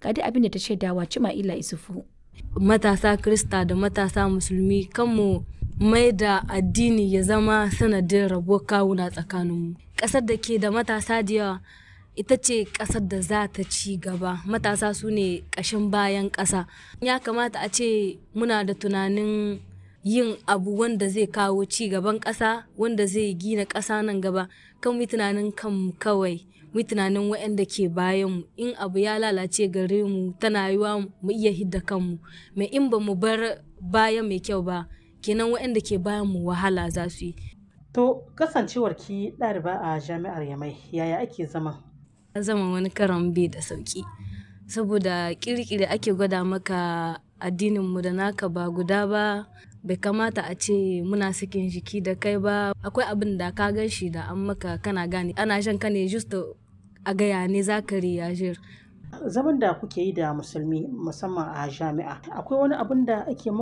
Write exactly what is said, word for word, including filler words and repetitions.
Ga dai abin da ta shaidawa Cima'ila Isufu. Matasa Krista da matasa Musulmi kanmu mai da addini ya zama sanadin rabuwar kawuna tsakaninmu. Ƙasar da ke da matasa da yawa ita ce ƙasar da za ta ci gaba. Matasa su ne ƙashin bayan ƙasa. Ya kamata a ce muna da tunanin yin abu wanda zai kawo ci gaban ƙasa, wanda zai gina ƙasa nan gaba. Kan mu tunanin kanmu kawai, mu tunanin waɗanda ke bayanmu. In abu ya lalace gare mu tana yiwa mu iya hidda kanmu. Mai in ba mu bar baya mai kyau ba, kenan waɗanda ke bayanmu wahala za su yi. To kasancewar ki ɗaliba a jami'ar Yamai, yaya ake zama? Zama wani karan bai da sauki saboda kirkiri ake gwada maka addininmu da naka ba guda ba. Bai kamata a ce muna sakin jiki da kai ba. Akwai abin da ka gan shi da an maka kana gane ana shan ka ne just a gaya ne za ka reagir. Zaman da kuke yi da musulmi musamman a jami'a, akwai wani abin da ake